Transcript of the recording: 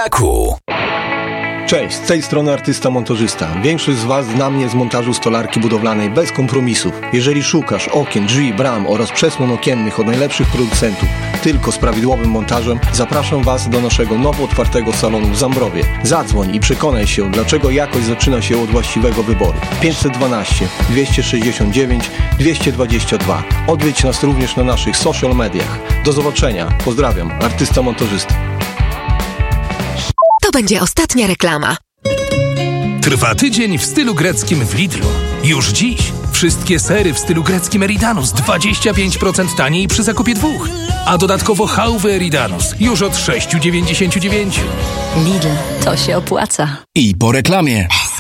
Smaku. Cześć, z tej strony artysta montażysta. Większość z Was zna mnie z montażu stolarki budowlanej bez kompromisów. Jeżeli szukasz okien, drzwi, bram oraz przesłon okiennych od najlepszych producentów, tylko z prawidłowym montażem, zapraszam Was do naszego nowo otwartego salonu w Zambrowie. Zadzwoń i przekonaj się, dlaczego jakość zaczyna się od właściwego wyboru. 512 269 222. Odwiedź nas również na naszych social mediach. Do zobaczenia. Pozdrawiam, artysta montażysta. To będzie ostatnia reklama. Trwa tydzień w stylu greckim w Lidlu. Już dziś wszystkie sery w stylu greckim Eridanus 25% taniej przy zakupie 2. A dodatkowo chałwy Eridanus już od 6,99. Lidl, to się opłaca. I po reklamie.